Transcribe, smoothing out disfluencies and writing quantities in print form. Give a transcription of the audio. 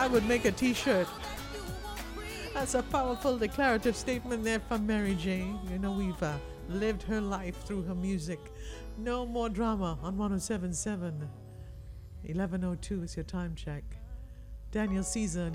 I would make a t-shirt. That's a powerful declarative statement there from Mary J. You know, we've lived her life through her music. No more drama on 107.7. 11:02 is your time check. Daniel Caesar.